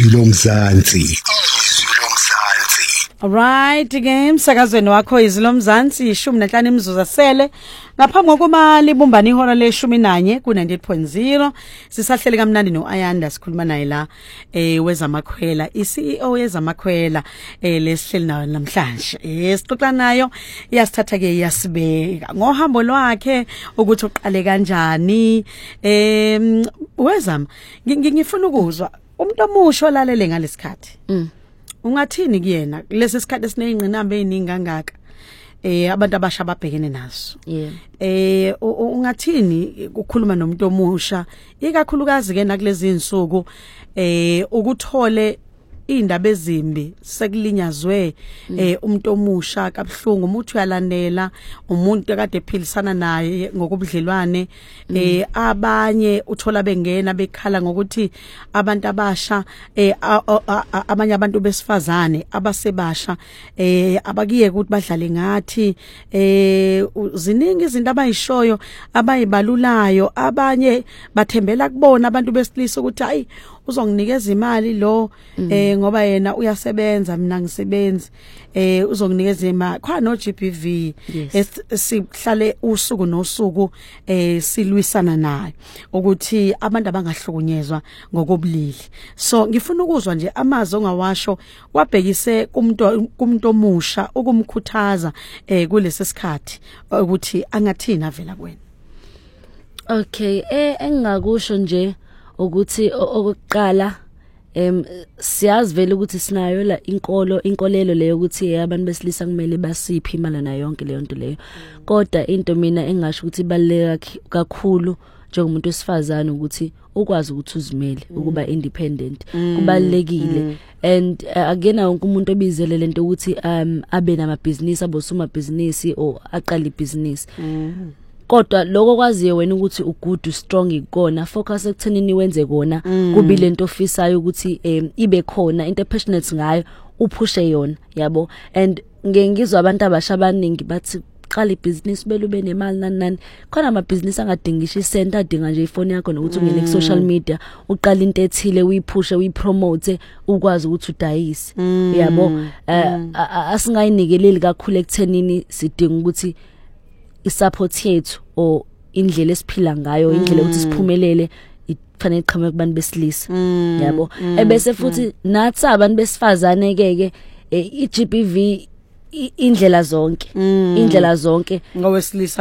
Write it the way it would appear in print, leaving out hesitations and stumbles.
izwi lomzansi. Alright game sakazweni wakho izwi lomzansi 15 imizuzu asele ngaphambi kokuma libumbana ihora le11 ku 98.0 sisahlele kamnandi noAyanda sikhuluma naye la wezamakhwela iCEO yezamakhwela lesihleli nayo namhlanje sixoxa nayo iyasithatha ke yasibeka ngohambo lwakhe ukuthi uqale kanjani wezama ngifuna ukuzwa umuntu omusha olalele ngalesikhathi ungathini kuyena lesi sikhathi esineyingqinamba eziningi kangaka abantu abasha ababhekene nazo ungathini ukukhuluma nomuntu omusha ikakhulukazi ke nakulezi insuku ukuthole indaba ezimbi sekulinyazwe umuntu omusha kabhlungu umuntu uyalandela umuntu ekade ephilisana naye ngokubudlelwane abanye uthola bengena bekhala ngokuthi abantu abasha abanye abantu besifazane abasebasha abakiye ukuthi badlale ngathi ziningi izinto abayishoyo abayibalulayo abanye bathembela kubona abantu besilisa ukuthi hayi uzonginikeza imali lo ngoba yena uyasebenza mina ngisebenzi uzonginikeza imali khona no GBV sihlale usuku nosuku silwisana naye ukuthi abantu abangahlukunyezwa ngokobulili so ngifuna ukuzwa nje amazwi ongawasho wabhekise kumuntu omusha ukumkhuthaza kulesi sikhathi ukuthi angathina vela kuwena. Okay engakusho nje ukuthi okokuqala siyazi vele ukuthi sinayo la inkolelo leyo ukuthi abantu besilisa kumele basiphi imali na yonke leyo nto leyo kodwa into mina engasho ukuthi ibaleka kakhulu njengomuntu wesifazane ukuthi ukwazi ukuthi uzimele ukuba independent kubalekile and again wonke umuntu obizele lento ukuthi abe namabhizinisi abosoma business or aqala ibusiness kodwa lokho kwaziye wena ukuthi ugood strong ikona focus ekuthenini wenze kona kubi lento ofisayo ukuthi ibe khona into passionate ngayo uphushe yona yabo and ngengizwa abantu abasha abaningi bathi qala ibusiness bele ube nemali nani khona ama business angadingisha isenta adinga nje ifone yakho nokuthi ungene ku social media uqala into ethile uyiphushe uyipromote ukwazi ukuthi udayise yabo asingayinikeleli kakhulu ekuthenini sidinga ukuthi isupport yethu o indlela esiphila ngayo indlela ukuthi siphumelele ifanele iqhamuke kubantu besilisa yabo ebese futhi nathi abantu besifazane ke iGBV indlela zonke ngowesilisa